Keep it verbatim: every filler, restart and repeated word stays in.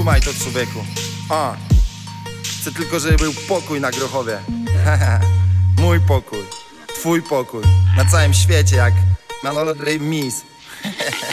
Skumaj to, człowieku. O. Chcę tylko, żeby był pokój na Grochowie. Mój pokój, twój pokój. Na całym świecie jak na Lolodrej Miss.